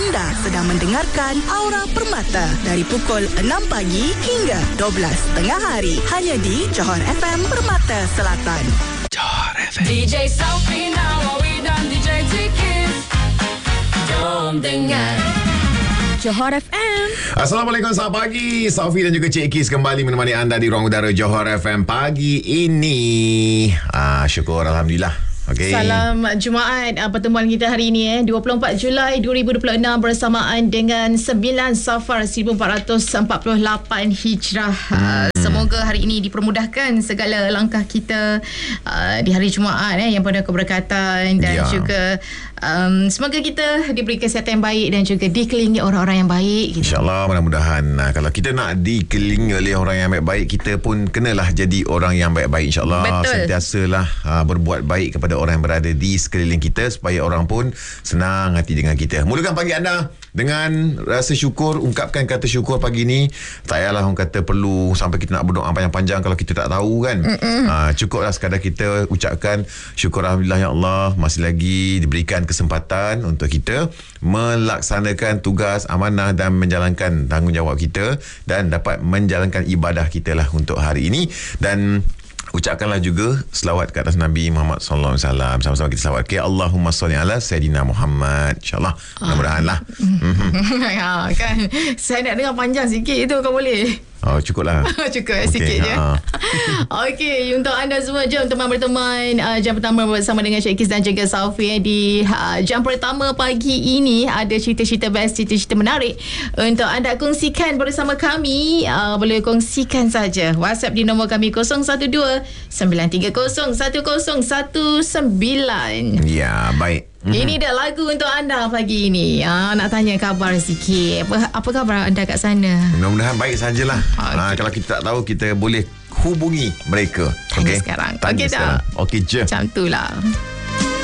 Anda sedang mendengarkan Aura Permata dari pukul 6 pagi hingga 12 tengah hari. Hanya di Johor FM Permata Selatan. Johor FM. DJ Sophie Nawawi dan DJ Tikis. Jom dengar Johor FM. Assalamualaikum, selamat pagi. Sophie dan juga Cik Kis kembali menemani anda di ruang udara Johor FM pagi ini. Syukur, Alhamdulillah. Okay. Salam Jumaat. Pertemuan kita hari ini 24 Julai 2026 bersamaan dengan 9 Safar 1448 Hijrah. Semoga hari ini dipermudahkan segala langkah kita di hari Jumaat yang penuh keberkatan dan juga semoga kita diberi kesihatan yang baik dan juga dikelilingi orang-orang yang baik gitu. InsyaAllah, mudah-mudahan kalau kita nak dikelilingi oleh orang yang baik-baik, kita pun kenalah jadi orang yang baik-baik, insyaAllah. Betul. Sentiasalah berbuat baik kepada orang yang berada di sekeliling kita supaya orang pun senang hati dengan kita. Mulakan pagi anda dengan rasa syukur, ungkapkan kata syukur pagi ni. Tak payahlah orang kata perlu sampai kita nak berdoa panjang-panjang kalau kita tak tahu kan. Cukuplah sekadar kita ucapkan syukur, Alhamdulillah ya Allah, masih lagi diberikan kesempatan untuk kita melaksanakan tugas amanah dan menjalankan tanggungjawab kita dan dapat menjalankan ibadah kita lah untuk hari ini. Dan ucapkanlah juga selawat ke atas Nabi Muhammad sallallahu alaihi wasallam. Sama-sama kita selawat ke Allahumma salli ala Sayyidina Muhammad. InsyaAllah, mudah-mudahan lah. Ya, kan. Saya nak dengar panjang sikit itu, kau boleh? Oh, cukup lah. Cukup sikit je. Okey, untuk anda semua, jom teman berteman jam pertama bersama dengan Cik Kis dan juga Safi. Di jam pertama pagi ini ada cerita-cerita best, cerita-cerita menarik untuk anda kongsikan bersama kami. Boleh kongsikan saja WhatsApp di nombor kami 012-930-1019. Ya, baik. Ini dah lagu untuk anda pagi ini. Nak tanya khabar sikit. Apa khabar anda kat sana? Mudah-mudahan baik sajalah. Kalau kita tak tahu, kita boleh hubungi mereka. Tanya sekarang. Tanya Okey sekarang. tak? Okey je. Macam tu lah.